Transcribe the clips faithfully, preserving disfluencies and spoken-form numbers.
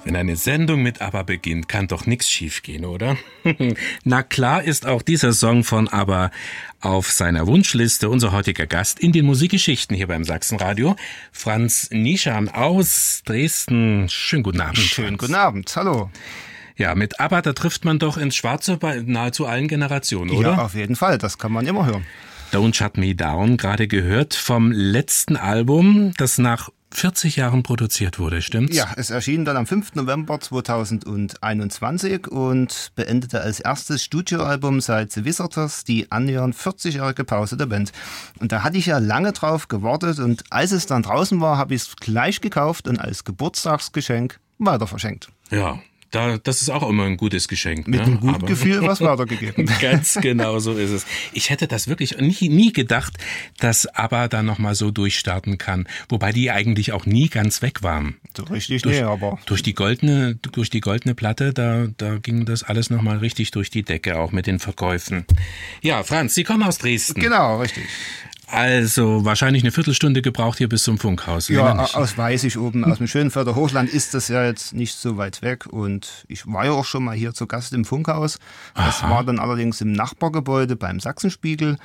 Wenn eine Sendung mit ABBA beginnt, kann doch nichts schiefgehen, oder? Na klar ist auch dieser Song von ABBA auf seiner Wunschliste. Unser heutiger Gast in den Musikgeschichten hier beim Sachsenradio, Franz Nieschan aus Dresden. Schönen guten Abend. Schönen guten Abend, hallo. Ja, mit ABBA, da trifft man doch ins Schwarze bei nahezu allen Generationen, oder? Ja, auf jeden Fall, das kann man immer hören. Don't Shut Me Down, gerade gehört vom letzten Album, das nach vierzig Jahren produziert wurde, stimmt's? Ja, es erschien dann am fünften November zweitausendeinundzwanzig und beendete als erstes Studioalbum seit The Visitors die annähernd vierzigjährige Pause der Band. Und da hatte ich ja lange drauf gewartet und als es dann draußen war, habe ich es gleich gekauft und als Geburtstagsgeschenk weiter verschenkt. Ja. Da, das ist auch immer ein gutes Geschenk. Mit ne? einem guten Aber Gefühl was weitergegeben. Ganz genau so ist es. Ich hätte das wirklich nie, nie gedacht, dass ABBA da nochmal so durchstarten kann. Wobei die eigentlich auch nie ganz weg waren. So richtig, durch, nee, aber... Durch die goldene, durch die goldene Platte, da, da ging das alles nochmal richtig durch die Decke, auch mit den Verkäufen. Ja, Franz, Sie kommen aus Dresden. Genau, richtig. Also wahrscheinlich eine Viertelstunde gebraucht hier bis zum Funkhaus. Ja, aus Weißig oben, aus dem Schönfelder Hochland ist das ja jetzt nicht so weit weg. Und ich war ja auch schon mal hier zu Gast im Funkhaus. Das Aha. war dann allerdings im Nachbargebäude beim Sachsenspiegel.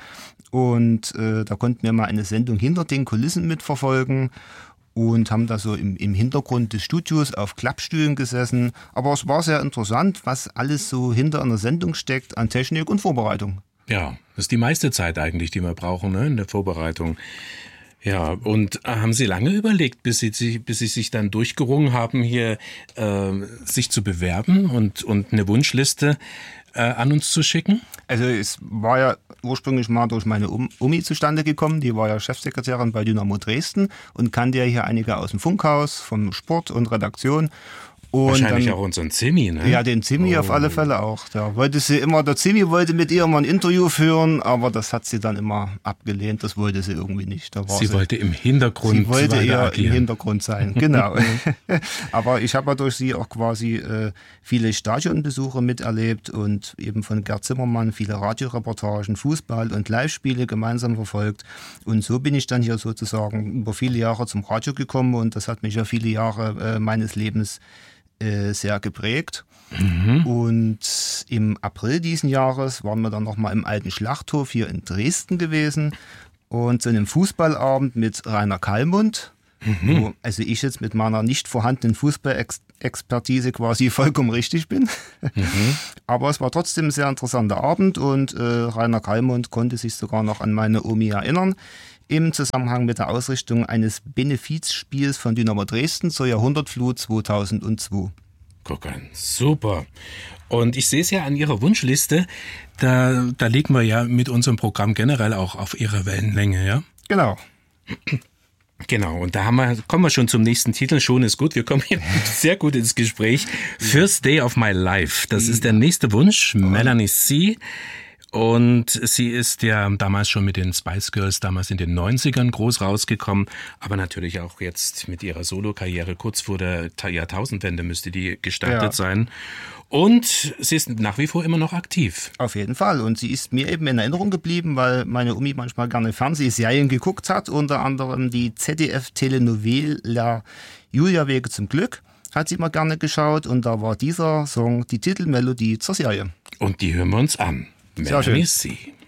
Und äh, da konnten wir mal eine Sendung hinter den Kulissen mitverfolgen. Und haben da so im, im Hintergrund des Studios auf Klappstühlen gesessen. Aber es war sehr interessant, was alles so hinter einer Sendung steckt an Technik und Vorbereitung. Ja, das ist die meiste Zeit eigentlich, die wir brauchen, ne, in der Vorbereitung. Ja, und haben Sie lange überlegt, bis Sie, bis Sie sich dann durchgerungen haben, hier äh, sich zu bewerben und, und eine Wunschliste äh, an uns zu schicken? Also es war ja ursprünglich mal durch meine Omi zustande gekommen, die war ja Chefsekretärin bei Dynamo Dresden und kannte ja hier einige aus dem Funkhaus, vom Sport und Redaktion. Und wahrscheinlich dann, auch unseren Zimmi, ne? Ja, den Zimmi oh. auf alle Fälle auch. Da wollte sie immer, der Zimmi wollte mit ihr mal ein Interview führen, aber das hat sie dann immer abgelehnt, das wollte sie irgendwie nicht. Da war sie, sie wollte im Hintergrund Sie wollte eher agieren. im Hintergrund sein, genau. Aber ich habe ja durch sie auch quasi äh, viele Stadionbesuche miterlebt und eben von Gerd Zimmermann viele Radioreportagen, Fußball und Live-Spiele gemeinsam verfolgt. Und so bin ich dann hier sozusagen über viele Jahre zum Radio gekommen und das hat mich ja viele Jahre äh, meines Lebens sehr geprägt. Mhm. Und im April diesen Jahres waren wir dann nochmal im alten Schlachthof hier in Dresden gewesen und zu einem Fußballabend mit Rainer Kallmund, mhm. wo also ich jetzt mit meiner nicht vorhandenen Fußballexpertise quasi vollkommen richtig bin. Mhm. Aber es war trotzdem ein sehr interessanter Abend und äh, Rainer Kallmund konnte sich sogar noch an meine Omi erinnern, im Zusammenhang mit der Ausrichtung eines Benefizspiels von Dynamo Dresden zur Jahrhundertflut zweitausendzwei. Guck an, super. Und ich sehe es ja an Ihrer Wunschliste, da, da liegen wir ja mit unserem Programm generell auch auf Ihrer Wellenlänge, ja? Genau. Genau, und da haben wir, kommen wir schon zum nächsten Titel. Schon ist gut, wir kommen hier sehr gut ins Gespräch. First Day of My Life, das ist der nächste Wunsch, Melanie C. Und sie ist ja damals schon mit den Spice Girls, damals in den neunzigern groß rausgekommen, aber natürlich auch jetzt mit ihrer Solokarriere kurz vor der Jahrtausendwende müsste die gestartet ja. sein. Und sie ist nach wie vor immer noch aktiv. Auf jeden Fall. Und sie ist mir eben in Erinnerung geblieben, weil meine Omi manchmal gerne Fernsehserien geguckt hat, unter anderem die Z D F-Telenovela Julia Wege zum Glück hat sie immer gerne geschaut und da war dieser Song die Titelmelodie zur Serie. Und die hören wir uns an. Sehr schön. Melanie C.